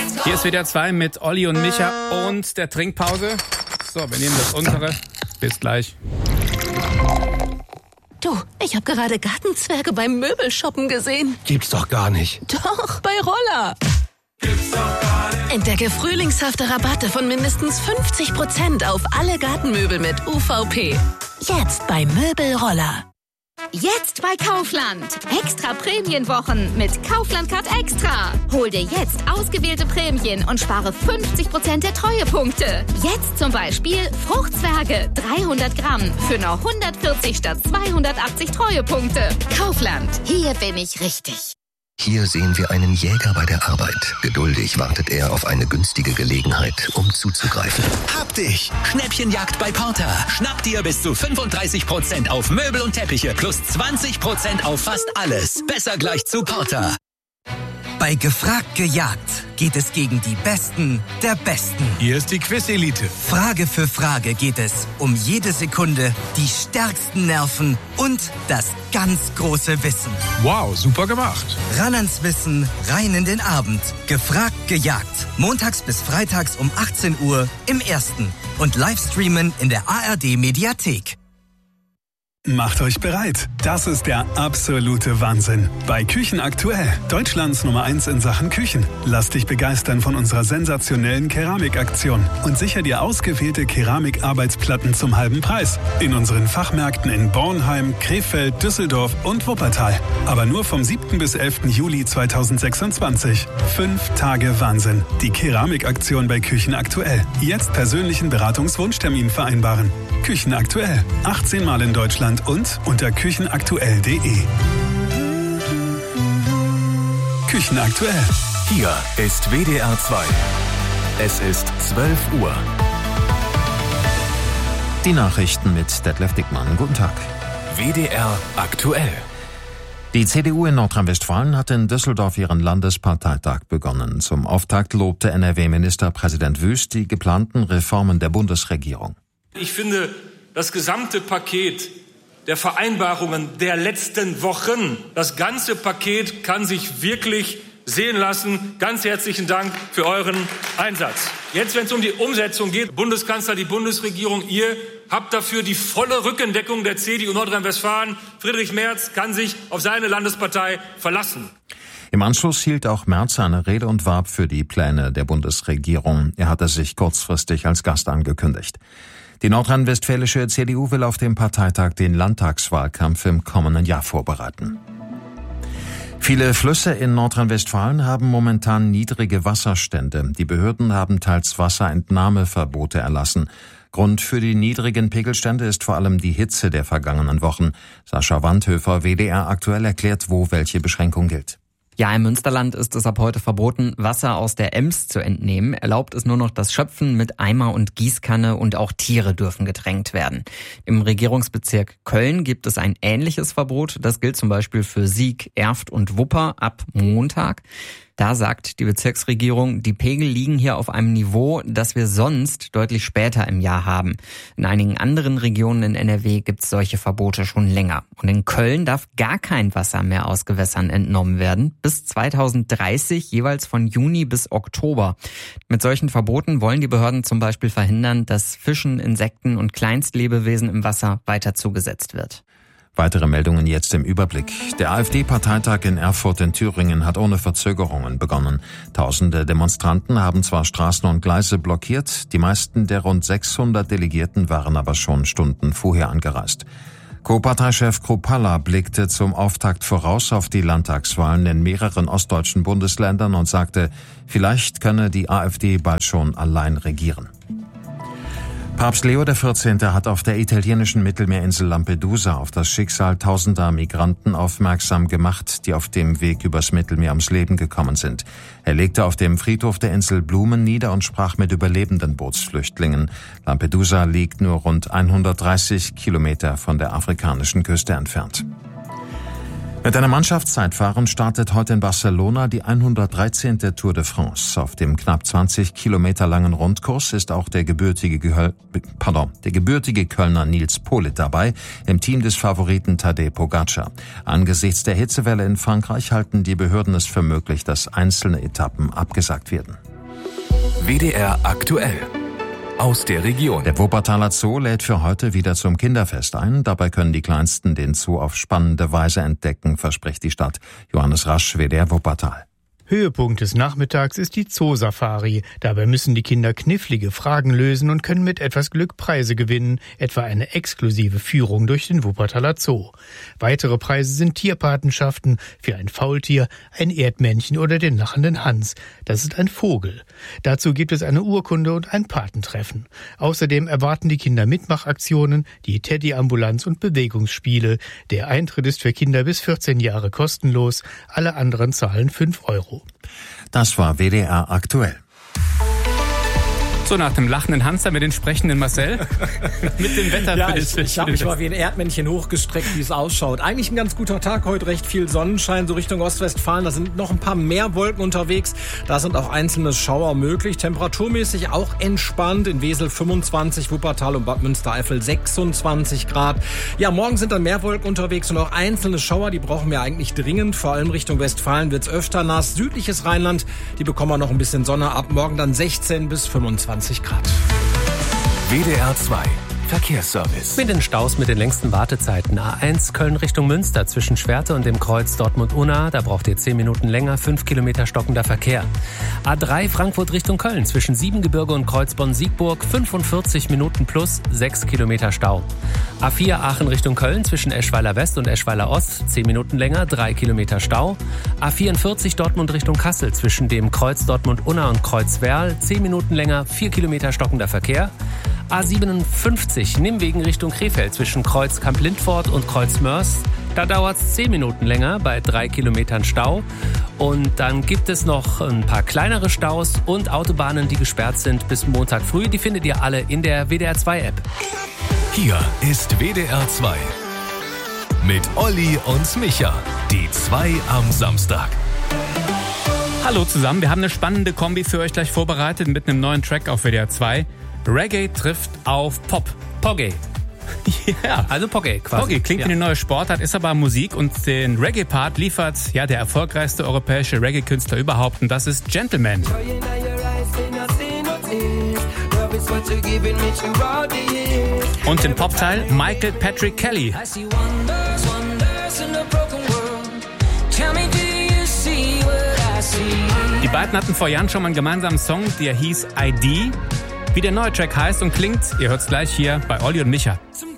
Hier ist WDR 2 mit Olli und Micha und der Trinkpause. So, wir nehmen das untere. Bis gleich. Du, ich habe gerade Gartenzwerge beim Möbelshoppen gesehen. Gibt's doch gar nicht. Doch, bei Roller. Gibt's doch gar nicht. Entdecke frühlingshafte Rabatte von mindestens 50% auf alle Gartenmöbel mit UVP. Jetzt bei Möbelroller. Jetzt bei Kaufland. Extra Prämienwochen mit Kaufland Card Extra. Hol dir jetzt ausgewählte Prämien und spare 50% der Treuepunkte. Jetzt zum Beispiel Fruchtzwerge 300 Gramm für nur 140 statt 280 Treuepunkte. Kaufland. Hier bin ich richtig. Hier sehen wir einen Jäger bei der Arbeit. Geduldig wartet er auf eine günstige Gelegenheit, um zuzugreifen. Hab dich! Schnäppchenjagd bei Porter. Schnapp dir bis zu 35% auf Möbel und Teppiche plus 20% auf fast alles. Besser gleich zu Porter. Bei Gefragt gejagt geht es gegen die Besten der Besten. Hier ist die Quiz-Elite. Frage für Frage geht es um jede Sekunde, die stärksten Nerven und das ganz große Wissen. Wow, super gemacht. Ran ans Wissen, rein in den Abend. Gefragt gejagt. Montags bis freitags um 18 Uhr im Ersten. Und Livestreamen in der ARD-Mediathek. Macht euch bereit. Das ist der absolute Wahnsinn. Bei Küchen aktuell. Deutschlands Nummer 1 in Sachen Küchen. Lass dich begeistern von unserer sensationellen Keramikaktion und sicher dir ausgewählte Keramikarbeitsplatten zum halben Preis. In unseren Fachmärkten in Bornheim, Krefeld, Düsseldorf und Wuppertal. Aber nur vom 7. bis 11. Juli 2026. 5 Tage Wahnsinn. Die Keramikaktion bei Küchen aktuell. Jetzt persönlichen Beratungswunschtermin vereinbaren. Küchen aktuell. 18 Mal in Deutschland und unter küchenaktuell.de. Küchen aktuell. Hier ist WDR 2. Es ist 12 Uhr. Die Nachrichten mit Detlef Dickmann. Guten Tag. WDR aktuell. Die CDU in Nordrhein-Westfalen hat in Düsseldorf ihren Landesparteitag begonnen. Zum Auftakt lobte NRW-Ministerpräsident Wüst die geplanten Reformen der Bundesregierung. Ich finde, das gesamte Paket der Vereinbarungen der letzten Wochen, das ganze Paket kann sich wirklich sehen lassen. Ganz herzlichen Dank für euren Einsatz. Jetzt, wenn es um die Umsetzung geht, Bundeskanzler, die Bundesregierung, ihr habt dafür die volle Rückendeckung der CDU Nordrhein-Westfalen. Friedrich Merz kann sich auf seine Landespartei verlassen. Im Anschluss hielt auch Merz eine Rede und warb für die Pläne der Bundesregierung. Er hatte sich kurzfristig als Gast angekündigt. Die nordrhein-westfälische CDU will auf dem Parteitag den Landtagswahlkampf im kommenden Jahr vorbereiten. Viele Flüsse in Nordrhein-Westfalen haben momentan niedrige Wasserstände. Die Behörden haben teils Wasserentnahmeverbote erlassen. Grund für die niedrigen Pegelstände ist vor allem die Hitze der vergangenen Wochen. Sascha Wandhöfer, WDR aktuell, erklärt, wo welche Beschränkung gilt. Ja, im Münsterland ist es ab heute verboten, Wasser aus der Ems zu entnehmen. Erlaubt ist nur noch das Schöpfen mit Eimer und Gießkanne und auch Tiere dürfen getränkt werden. Im Regierungsbezirk Köln gibt es ein ähnliches Verbot. Das gilt zum Beispiel für Sieg, Erft und Wupper ab Montag. Da sagt die Bezirksregierung, die Pegel liegen hier auf einem Niveau, das wir sonst deutlich später im Jahr haben. In einigen anderen Regionen in NRW gibt es solche Verbote schon länger. Und in Köln darf gar kein Wasser mehr aus Gewässern entnommen werden. Bis 2030 jeweils von Juni bis Oktober. Mit solchen Verboten wollen die Behörden zum Beispiel verhindern, dass Fischen, Insekten und Kleinstlebewesen im Wasser weiter zugesetzt wird. Weitere Meldungen jetzt im Überblick. Der AfD-Parteitag in Erfurt in Thüringen hat ohne Verzögerungen begonnen. Tausende Demonstranten haben zwar Straßen und Gleise blockiert, die meisten der rund 600 Delegierten waren aber schon Stunden vorher angereist. Co-Parteichef Kruppalla blickte zum Auftakt voraus auf die Landtagswahlen in mehreren ostdeutschen Bundesländern und sagte, vielleicht könne die AfD bald schon allein regieren. Papst Leo XIV. Hat auf der italienischen Mittelmeerinsel Lampedusa auf das Schicksal tausender Migranten aufmerksam gemacht, die auf dem Weg übers Mittelmeer ums Leben gekommen sind. Er legte auf dem Friedhof der Insel Blumen nieder und sprach mit überlebenden Bootsflüchtlingen. Lampedusa liegt nur rund 130 Kilometer von der afrikanischen Küste entfernt. Mit einem Mannschaftszeitfahren startet heute in Barcelona die 113. Tour de France. Auf dem knapp 20 Kilometer langen Rundkurs ist auch der gebürtige Kölner Nils Politt dabei, im Team des Favoriten Tadej Pogacar. Angesichts der Hitzewelle in Frankreich halten die Behörden es für möglich, dass einzelne Etappen abgesagt werden. WDR aktuell. Aus der Region. Der Wuppertaler Zoo lädt für heute wieder zum Kinderfest ein. Dabei können die Kleinsten den Zoo auf spannende Weise entdecken, verspricht die Stadt. Johannes Rasch, WDR Wuppertal. Höhepunkt des Nachmittags ist die Zoosafari. Dabei müssen die Kinder knifflige Fragen lösen und können mit etwas Glück Preise gewinnen, etwa eine exklusive Führung durch den Wuppertaler Zoo. Weitere Preise sind Tierpatenschaften für ein Faultier, ein Erdmännchen oder den lachenden Hans. Das ist ein Vogel. Dazu gibt es eine Urkunde und ein Patentreffen. Außerdem erwarten die Kinder Mitmachaktionen, die Teddy-Ambulanz und Bewegungsspiele. Der Eintritt ist für Kinder bis 14 Jahre kostenlos, alle anderen zahlen 5 €. Das war WDR aktuell. So, nach dem lachenden Hans mit den sprechenden Marcel. Mit dem Wetter. Ja, ich habe mich mal wie ein Erdmännchen hochgestreckt, wie es ausschaut. Eigentlich ein ganz guter Tag heute, recht viel Sonnenschein, so Richtung Ostwestfalen. Da sind noch ein paar mehr Wolken unterwegs. Da sind auch einzelne Schauer möglich. Temperaturmäßig auch entspannt. In Wesel 25, Wuppertal und Bad Münstereifel 26 Grad. Ja, morgen sind dann mehr Wolken unterwegs und auch einzelne Schauer. Die brauchen wir eigentlich dringend. Vor allem Richtung Westfalen wird's öfter nass. Südliches Rheinland, die bekommen wir noch ein bisschen Sonne. Ab morgen dann 16 bis 25 Grad. WDR 2 Verkehrsservice. Mit den Staus mit den längsten Wartezeiten. A1 Köln Richtung Münster zwischen Schwerte und dem Kreuz Dortmund-Unna. Da braucht ihr 10 Minuten länger, 5 Kilometer stockender Verkehr. A3 Frankfurt Richtung Köln zwischen Siebengebirge und Kreuz Bonn-Siegburg 45 Minuten plus 6 Kilometer Stau. A4 Aachen Richtung Köln zwischen Eschweiler West und Eschweiler Ost 10 Minuten länger, 3 Kilometer Stau. A44 Dortmund Richtung Kassel zwischen dem Kreuz Dortmund-Unna und Kreuz Werl 10 Minuten länger, 4 Kilometer stockender Verkehr. A57 Nimwegen Richtung Krefeld zwischen Kreuz Kamp-Lindfort und Kreuz Mörs. Da dauert es 10 Minuten länger bei 3 Kilometern Stau. Und dann gibt es noch ein paar kleinere Staus und Autobahnen, die gesperrt sind bis Montag früh. Die findet ihr alle in der WDR 2 App. Hier ist WDR 2 mit Olli und Micha. Die 2 am Samstag. Hallo zusammen, wir haben eine spannende Kombi für euch gleich vorbereitet mit einem neuen Track auf WDR 2. Reggae trifft auf Pop. Pogge. Ja, also Pogge quasi. Pogge klingt wie eine neue Sportart, ist aber Musik und den Reggae-Part liefert der erfolgreichste europäische Reggae-Künstler überhaupt und das ist Gentleman. Und den Popteil Michael Patrick Kelly. Die beiden hatten vor Jahren schon mal einen gemeinsamen Song, der hieß ID. Wie der neue Track heißt und klingt, ihr hört's gleich hier bei Olli und Micha.